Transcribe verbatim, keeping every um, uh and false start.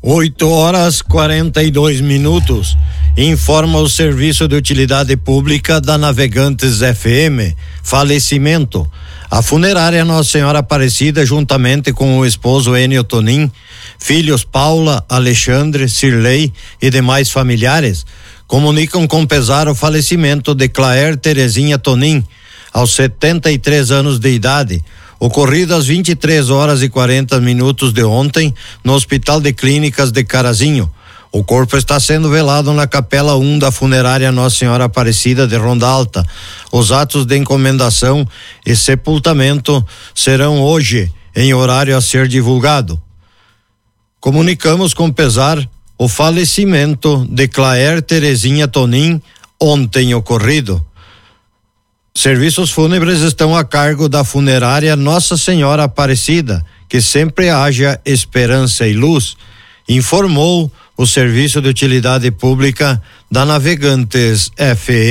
oito horas quarenta e dois minutos. Informa o Serviço de Utilidade Pública da Navegantes F M. Falecimento. A funerária Nossa Senhora Aparecida, juntamente com o esposo Enio Tonin, filhos Paula, Alexandre, Cirlei e demais familiares, comunicam com pesar o falecimento de Claire Terezinha Tonin, aos setenta e três anos de idade, ocorrido às vinte e três horas e quarenta minutos de ontem no Hospital de Clínicas de Carazinho. O corpo está sendo velado na Capela um da funerária Nossa Senhora Aparecida de Ronda Alta. Os atos de encomendação e sepultamento serão hoje, em horário a ser divulgado. Comunicamos com pesar o falecimento de Claire Terezinha Tonin, ontem ocorrido. Serviços fúnebres estão a cargo da funerária Nossa Senhora Aparecida, que sempre haja esperança e luz, informou o Serviço de Utilidade Pública da Navegantes F M.